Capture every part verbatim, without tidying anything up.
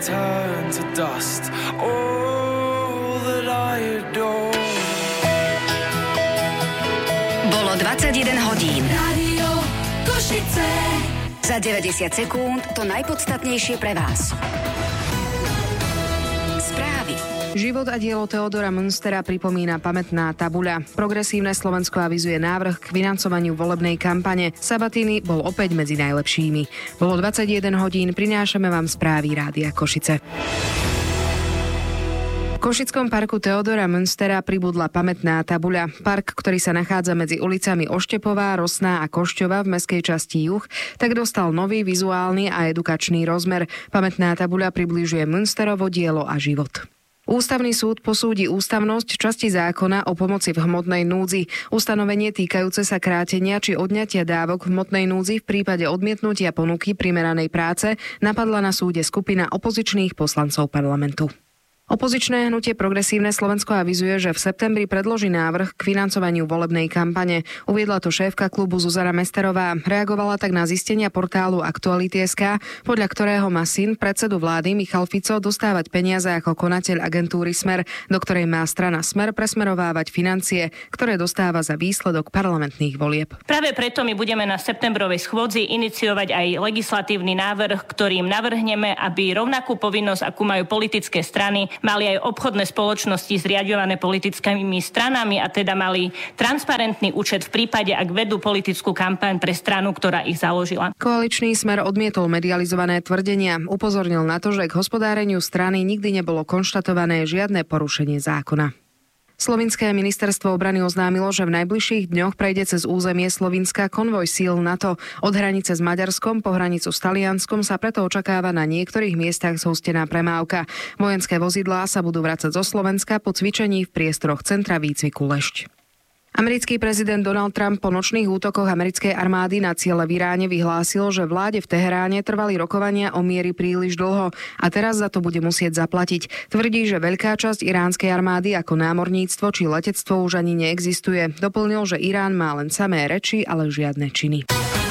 turn to dust. All that I adore. Bolo dvadsaťjeden hodín. Rádio Košice. Za deväťdesiat sekúnd to najpodstatnejšie pre vás. Správy. Život a dielo Theodora Münstera pripomína pamätná tabuľa. Progresívne Slovensko avizuje návrh k financovaniu volebnej kampane. Sabatini bol opäť medzi najlepšími. Bolo dvadsaťjeden hodín, prinášame vám správy Rádia Košice. V Košickom parku Theodora Münstera pribudla pamätná tabuľa. Park, ktorý sa nachádza medzi ulicami Oštepová, Rosná a Košťova v mestskej časti Juh, tak dostal nový vizuálny a edukačný rozmer. Pamätná tabuľa približuje Münsterovo dielo a život. Ústavný súd posúdi ústavnosť časti zákona o pomoci v hmotnej núdzi. Ustanovenie týkajúce sa krátenia či odňatia dávok v hmotnej núdzi v prípade odmietnutia ponuky primeranej práce napadla na súde skupina opozičných poslancov parlamentu. Opozičné hnutie Progresívne Slovensko avizuje, že v septembri predloží návrh k financovaniu volebnej kampane. Uviedla to šéfka klubu Zuzana Mesterová. Reagovala tak na zistenia portálu Aktuality bodka es ká, podľa ktorého má syn predsedu vlády Michal Fico dostávať peniaze ako konateľ agentúry Smer, do ktorej má strana Smer presmerovávať financie, ktoré dostáva za výsledok parlamentných volieb. Práve preto my budeme na septembrovej schôdzi iniciovať aj legislatívny návrh, ktorým navrhneme, aby rovnakú povinnosť, akú majú politické strany, mali aj obchodné spoločnosti zriaďované politickými stranami a teda mali transparentný účet v prípade, ak vedú politickú kampaň pre stranu, ktorá ich založila. Koaličný Smer odmietol medializované tvrdenia. Upozornil na to, že k hospodáreniu strany nikdy nebolo konštatované žiadne porušenie zákona. Slovinské ministerstvo obrany oznámilo, že v najbližších dňoch prejde cez územie Slovinska konvoj síl NATO. Od hranice s Maďarskom po hranicu s Talianskom sa preto očakáva na niektorých miestach zhustená premávka. Vojenské vozidlá sa budú vracať zo Slovenska po cvičení v priestoroch centra výcviku Lešť. Americký prezident Donald Trump po nočných útokoch americkej armády na ciele v Iráne vyhlásil, že vláde v Teheráne trvali rokovania o miery príliš dlho a teraz za to bude musieť zaplatiť. Tvrdí, že veľká časť iránskej armády ako námorníctvo či letectvo už ani neexistuje. Doplnil, že Irán má len samé reči, ale žiadne činy.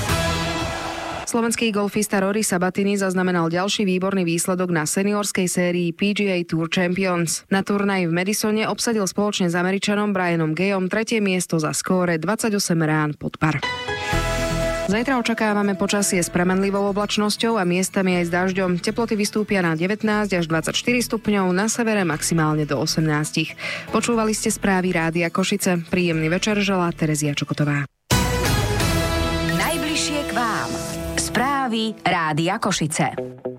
Slovenský golfista Rory Sabatini zaznamenal ďalší výborný výsledok na seniorskej sérii pé gé á Tour Champions. Na turnaji v Madisone obsadil spoločne s Američanom Brianom Gayom tretie miesto za skóre dvadsaťosem rán pod par. Zajtra očakávame počasie s premenlivou oblačnosťou a miestami aj s dažďom. Teploty vystúpia na devätnásť až dvadsaťštyri stupňov, na severe maximálne do osemnásť. Počúvali ste správy Rádia Košice. Príjemný večer želá Terezia Čokotová. Najbližšie k vám. Správy Rádia Košice.